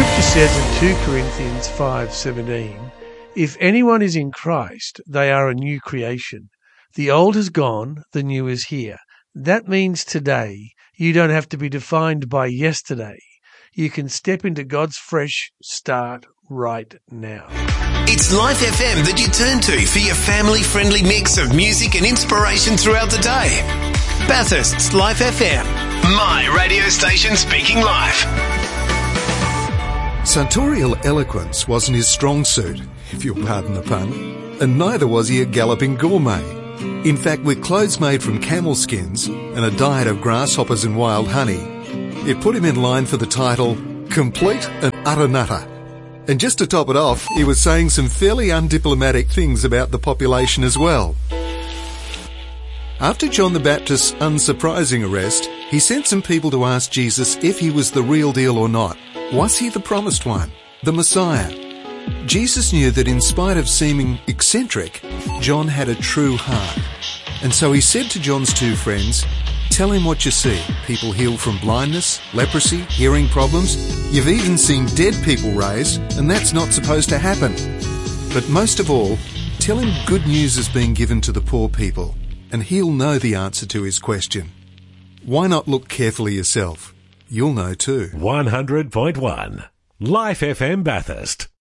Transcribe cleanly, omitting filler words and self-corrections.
Scripture says in 2 Corinthians 5:17, if anyone is in Christ, they are a new creation. The old has gone, the new is here. That means today you don't have to be defined by yesterday. You can step into God's fresh start right now. It's Life FM that you turn to for your family-friendly mix of music and inspiration throughout the day. Bathurst's Life FM, my radio station speaking life. Sartorial eloquence wasn't his strong suit, if you'll pardon the pun, and neither was he a galloping gourmet. In fact, with clothes made from camel skins and a diet of grasshoppers and wild honey, it put him in line for the title Complete and Utter Nutter. And just to top it off, he was saying some fairly undiplomatic things about the population as well. After John the Baptist's unsurprising arrest, he sent some people to ask Jesus if he was the real deal or not. Was he the promised one, the Messiah? Jesus knew that in spite of seeming eccentric, John had a true heart. And so he said to John's two friends, tell him what you see. People healed from blindness, leprosy, hearing problems. You've even seen dead people raised, and that's not supposed to happen. But most of all, tell him good news is being given to the poor people, and he'll know the answer to his question. Why not look carefully yourself? You'll know too. 100.1 Life FM Bathurst.